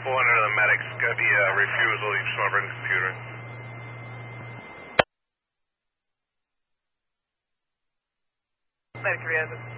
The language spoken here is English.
400 of the medics. Got the refusal, you sovereign computer. Medic 3 has it.